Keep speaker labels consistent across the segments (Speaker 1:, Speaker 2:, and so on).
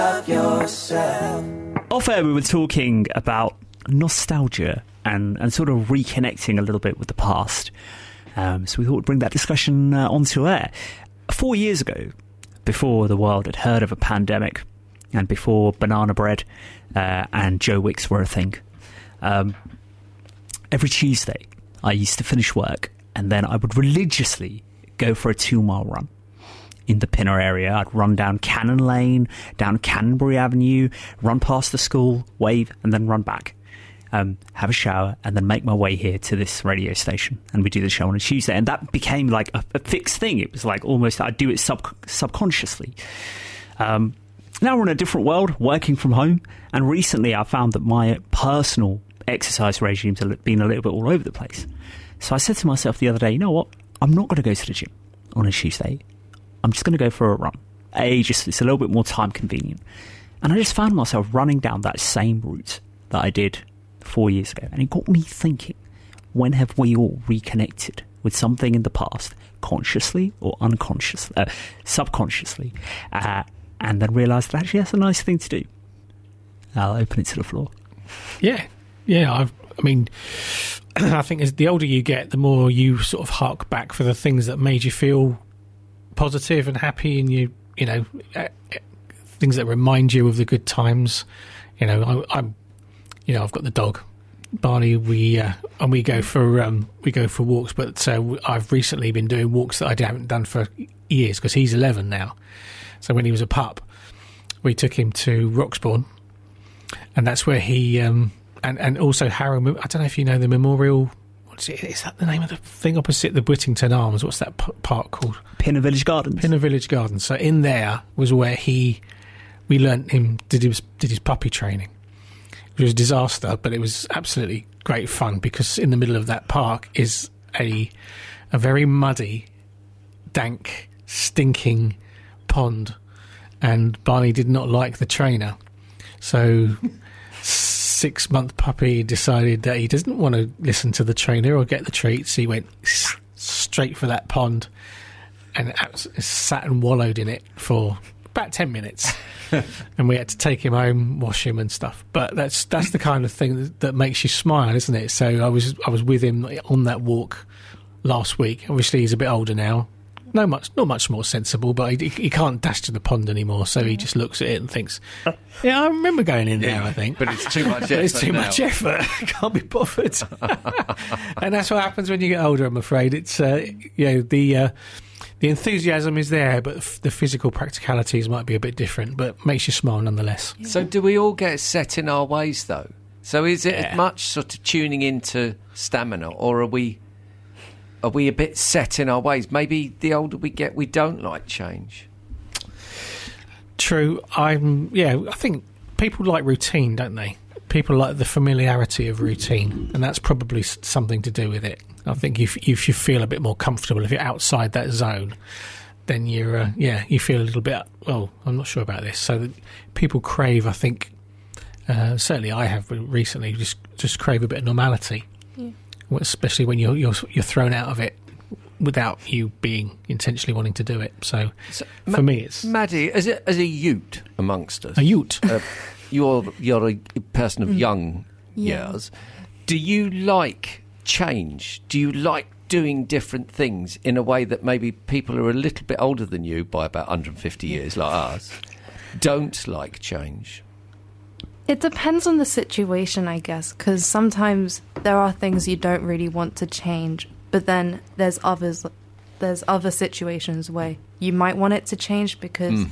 Speaker 1: Off air, we were talking about nostalgia and sort of reconnecting a little bit with the past. So we thought we'd bring that discussion onto air. 4 years ago, before the world had heard of a pandemic and before banana bread and Joe Wicks were a thing, every Tuesday I used to finish work and then I would religiously go for a 2-mile run in the Pinner area. I'd run down Cannon Lane, down Canterbury Avenue, run past the school, wave, and then run back. Have a shower, and then make my way here to this radio station. And we do the show on a Tuesday. And that became like a fixed thing. It was like almost, I'd do it subconsciously. Now we're in a different world, working from home. And recently I found that my personal exercise regimes have been a little bit all over the place. So I said to myself the other day, you know what? I'm not going to go to the gym on a Tuesday. I'm just going to go for a run. It's a little bit more time convenient. And I just found myself running down that same route that I did 4 years ago. And it got me thinking, when have we all reconnected with something in the past, consciously or unconsciously, subconsciously, and then realised that actually that's a nice thing to do? I'll open it to the floor.
Speaker 2: Yeah. I mean, I think as the older you get, the more you sort of hark back for the things that made you feel positive and happy, and you know, things that remind you of the good times. You know, I've got the dog, Barney. And we go for walks. But I've recently been doing walks that I haven't done for years because he's 11 now. So when he was a pup, we took him to Roxbourne, and that's where he and also Harrow. I don't know if you know the memorial. Is that the name of the thing opposite the Whittington Arms? What's that park called?
Speaker 1: Pinner Village Gardens.
Speaker 2: Pinner Village Gardens. So in there was where we learnt him, did his puppy training. It was a disaster, but it was absolutely great fun because in the middle of that park is a very muddy, dank, stinking pond, and Barney did not like the trainer. So 6-month puppy decided that he doesn't want to listen to the trainer or get the treats. He went straight for that pond and sat and wallowed in it for about 10 minutes. And we had to take him home, wash him and stuff. But that's the kind of thing that makes you smile, isn't it? So I was with him on that walk last week. Obviously he's a bit older now. Not much more sensible, but he can't dash to the pond anymore, so he just looks at it and thinks, yeah, I remember going in there, I think.
Speaker 3: But it's too much effort.
Speaker 2: It's too much effort. I can't be bothered. And that's what happens when you get older, I'm afraid. It's, the enthusiasm is there, but the physical practicalities might be a bit different, but makes you smile nonetheless.
Speaker 3: So do we all get set in our ways, though? So is it as much sort of tuning into stamina, or are we a bit set in our ways? Maybe the older we get, we don't like change.
Speaker 2: True. I think people like routine, don't they? People like the familiarity of routine, and that's probably something to do with it. I think if you feel a bit more comfortable, if you're outside that zone, then you feel a little bit, well, I'm not sure about this. So that people crave, I think, certainly I have recently, just crave a bit of normality. Yeah. Especially when you're thrown out of it without you being intentionally wanting to do it. So for me, it's
Speaker 3: Maddie, as a ute amongst us.
Speaker 2: A ute.
Speaker 3: You're a person of young years. Do you like change? Do you like doing different things in a way that maybe people who are a little bit older than you by about 150 years, like us, don't like change?
Speaker 4: It depends on the situation, I guess, because sometimes there are things you don't really want to change, but then there's other situations where you might want it to change because,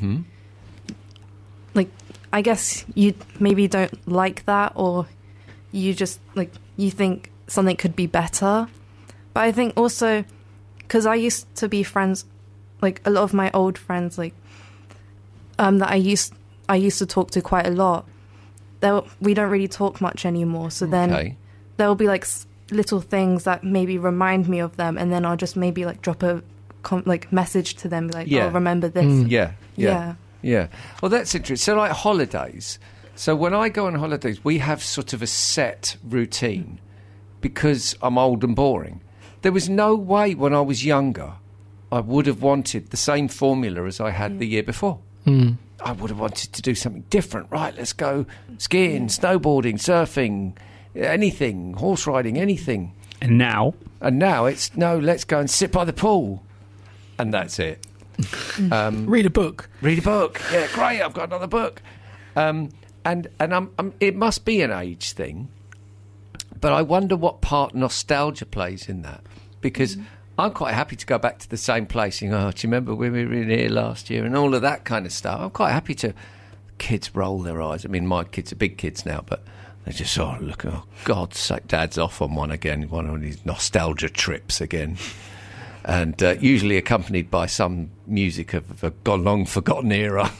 Speaker 4: I guess you maybe don't like that, or you just, you think something could be better. But I think also, because I used to be friends, a lot of my old friends, that I used to talk to quite a lot, we don't really talk much anymore. So then there'll be little things that maybe remind me of them, and then I'll just maybe drop a message to them, oh, remember this.
Speaker 3: Yeah. Well, that's interesting. So holidays. So when I go on holidays, we have sort of a set routine because I'm old and boring. There was no way when I was younger I would have wanted the same formula as I had the year before. I would have wanted to do something different. Right, let's go skiing, snowboarding, surfing, anything, horse riding, anything.
Speaker 1: And now
Speaker 3: it's, no, let's go and sit by the pool. And that's it.
Speaker 2: Read a book.
Speaker 3: Read a book. Yeah, great, I've got another book. And it must be an age thing. But I wonder what part nostalgia plays in that. Because I'm quite happy to go back to the same place. You know, do you remember when we were in here last year and all of that kind of stuff? I'm quite happy to. Kids roll their eyes. I mean, my kids are big kids now, but they just look, oh, God's sake, Dad's off on one again, one of these nostalgia trips again. And usually accompanied by some music of a long forgotten era.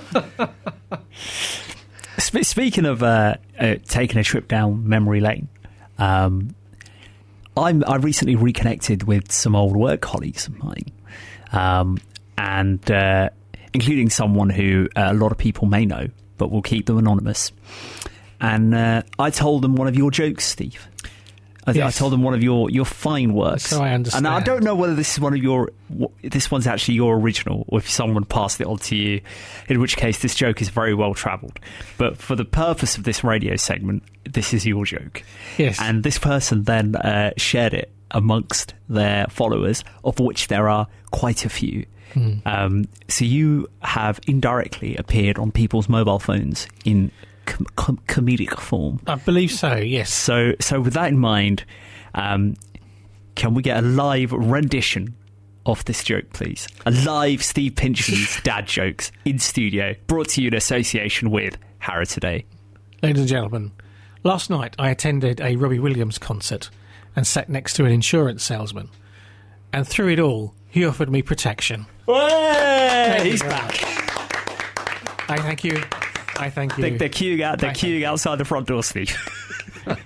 Speaker 1: Speaking of taking a trip down memory lane, I recently reconnected with some old work colleagues of mine, and including someone who a lot of people may know, but we'll keep them anonymous. And I told them one of your jokes, Steve. I told them one of your fine works.
Speaker 2: So I understand.
Speaker 1: And I don't know whether this is this one's actually your original, or if someone passed it on to you, in which case this joke is very well travelled. But for the purpose of this radio segment, this is your joke.
Speaker 2: Yes.
Speaker 1: And this person then shared it amongst their followers, of which there are quite a few. So you have indirectly appeared on people's mobile phones in comedic form.
Speaker 2: I believe so, yes.
Speaker 1: So with that in mind, can we get a live rendition of this joke, please? A live Steve Pincham's dad jokes in studio, brought to you in association with Harrow Today.
Speaker 2: Ladies and gentlemen, last night I attended a Robbie Williams concert and sat next to an insurance salesman. And through it all, he offered me protection.
Speaker 1: He's back.
Speaker 2: I thank you.
Speaker 1: They're queuing outside the front door, Steve.